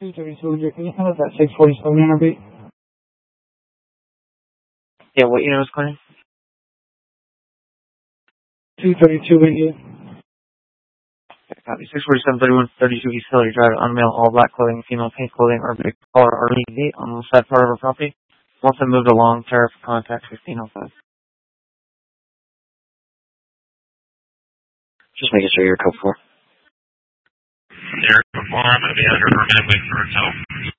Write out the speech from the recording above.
232 India, can you handle that 647 NRB? Yeah, what unit was calling? 232 India. Copy. 647-3132 East Hillary Drive, on male, all black clothing, female pink clothing, or big color RV on the side part of our property. Also moved along, tariff contact 1505. Just making sure you're code 4. Eric, before I'm going to be under a minute wait for itself.